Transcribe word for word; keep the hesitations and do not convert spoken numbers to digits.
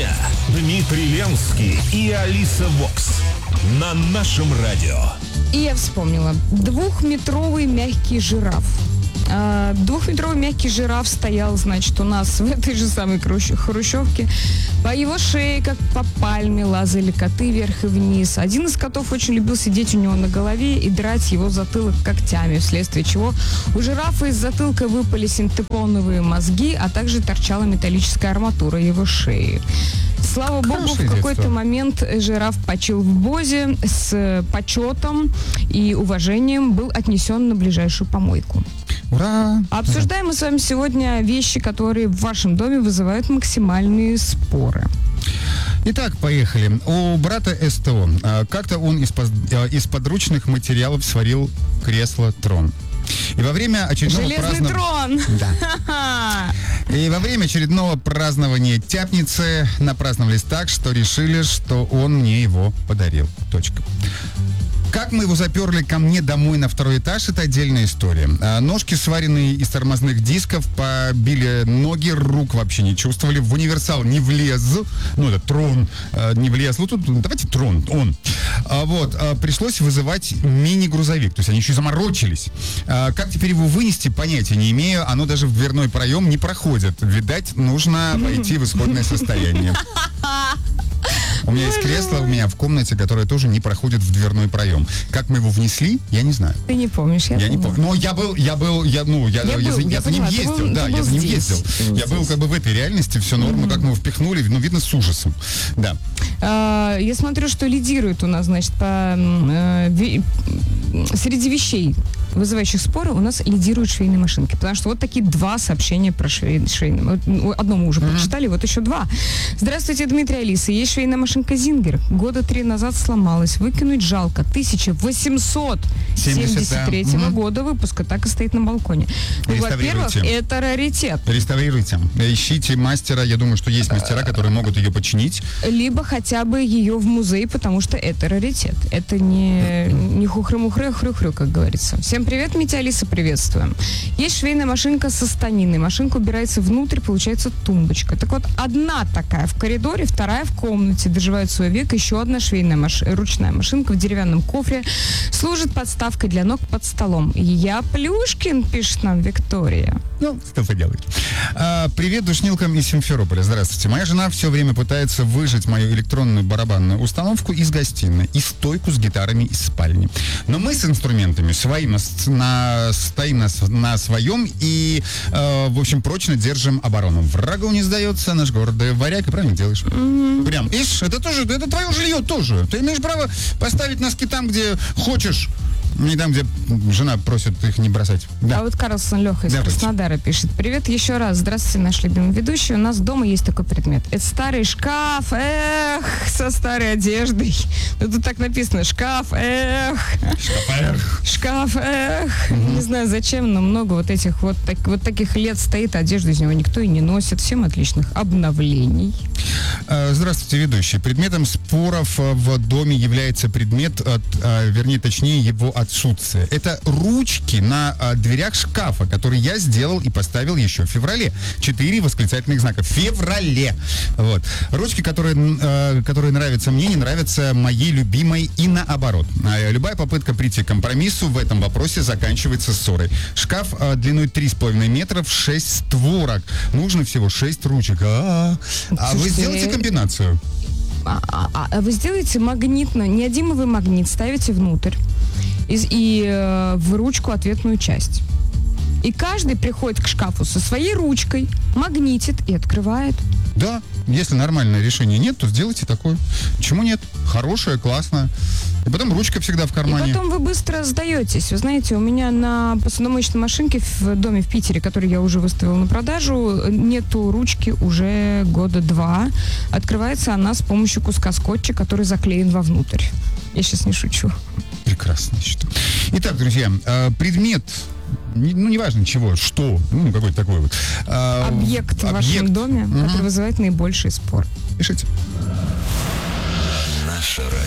дня. Дмитрий Ленский и Алиса Вокс на нашем радио. И я вспомнила. Двухметровый мягкий жираф. А, двухметровый мягкий жираф стоял, значит, у нас в этой же самой хрущевке. По его шее, как по пальме, лазали коты вверх и вниз. Один из котов очень любил сидеть у него на голове и драть его затылок когтями, вследствие чего у жирафа из затылка выпали синтепоновые мозги, а также торчала металлическая арматура его шеи. Слава богу, в какой-то момент жираф почил в Бозе с почетом и уважением, был отнесен на ближайшую помойку. Ура! Обсуждаем мы с вами сегодня вещи, которые в вашем доме вызывают максимальные споры. Итак, поехали. У брата СТО. Как-то он из, из подручных материалов сварил кресло-трон. И во время очередного Железный празднования... трон! Да. И во время очередного празднования тяпницы напраздновались так, что решили, что он мне его подарил. Точка. Как мы его заперли ко мне домой на второй этаж, это отдельная история. А, ножки, сваренные из тормозных дисков, побили ноги, рук вообще не чувствовали. В универсал не влез. Ну, это трон а, не влез. Ну, тут давайте трон, он. А, вот, а, пришлось вызывать мини-грузовик. То есть они еще и заморочились. А, как теперь его вынести, понятия не имею. Оно даже в дверной проем не проходит. Видать, нужно войти в исходное состояние. У меня есть кресло у меня в комнате, которое тоже не проходит в дверной проем. Как мы его внесли, я не знаю. Ты не помнишь, я, я не помню. Но я был, я был, я, ну, я, я, я, был, я, я за ним поняла, ездил, был, да, я за ним здесь. ездил. Я был как бы в этой реальности, все норма, mm-hmm. как мы его впихнули, ну, видно, с ужасом. Да. А, я смотрю, что лидирует у нас, значит, по, э, ви, среди вещей, вызывающих споры, у нас лидируют швейные машинки. Потому что вот такие два сообщения про швей, швейные. Одно мы уже mm-hmm. прочитали, вот еще два. Здравствуйте, Дмитрий, Алиса. Есть швейная машинка Зингер. Года три назад сломалась. Выкинуть жалко. тысяча восемьсот семьдесят третьего да. года выпуска. Так и стоит на балконе. Ну, во-первых, это раритет. Реставрируйте. Ищите мастера. Я думаю, что есть мастера, которые могут ее починить. Либо хотя бы ее в музей, потому что это раритет. Это не, не хухры-мухры, а хрю-хрю, как говорится. Всем привет, Митя, Алиса, приветствуем. Есть швейная машинка со станиной. Машинка убирается внутрь, получается тумбочка. Так вот, одна такая в коридоре, вторая в комнате. Доживает свой век еще одна швейная маш... ручная машинка в деревянном кофре. Служит подставкой для ног под столом. Я Плюшкин, пишет нам Виктория. Ну, что поделать. А, привет душнилкам из Симферополя. Здравствуйте. Моя жена все время пытается выжать мою электронную барабанную установку из гостиной и стойку с гитарами из спальни. Но мы с инструментами своим на, стоим на, на своем и, э, в общем, прочно держим оборону. Врагу не сдается наш гордый варяг, и правильно делаешь. Mm-hmm. Прям, ишь, это тоже, это твое жилье тоже. Ты имеешь право поставить носки там, где хочешь. Не там, где жена просит их не бросать. Да. А вот Карлсон Леха из да, Краснодара пишет. Привет еще раз. Здравствуйте, наш любимый ведущий. У нас дома есть такой предмет. Это старый шкаф, эх, со старой одеждой. Ну, тут так написано. Шкаф, эх. Шкаф, эх. Шкаф, эх. Mm-hmm. Не знаю зачем, но много вот этих вот, так, вот таких лет стоит, одежду из него никто и не носит. Всем отличных обновлений. Здравствуйте, ведущий. Предметом споров в доме является предмет, вернее, точнее, его отсутствие. Это ручки на а, дверях шкафа, который я сделал и поставил еще в феврале. Четыре восклицательных знака. В феврале. Вот. Ручки, которые, э, которые нравятся мне, не нравятся моей любимой и наоборот. А, любая попытка прийти к компромиссу в этом вопросе заканчивается ссорой. Шкаф э, длиной три с половиной метра, шесть створок. Нужно всего шесть ручек. А, а вы сделайте комбинацию. А, а, а вы сделаете магнитно, неодимовый магнит, ставите внутрь и, и э, в ручку ответную часть. И каждый приходит к шкафу со своей ручкой, магнитит и открывает. Да, если нормальное решение нет, то сделайте такое. Почему нет? Хорошее, классное. И потом ручка всегда в кармане. И потом вы быстро сдаетесь. Вы знаете, у меня на посудомоечной машинке в доме в Питере, который я уже выставила на продажу, нету ручки уже года два. Открывается она с помощью куска скотча, который заклеен вовнутрь. Я сейчас не шучу. Прекрасно, считаю. Итак, друзья, предмет, ну, неважно чего, что, ну, какой-то такой вот. Объект, объект в вашем доме, угу. который вызывает наибольший спор. Пишите. Наша радио.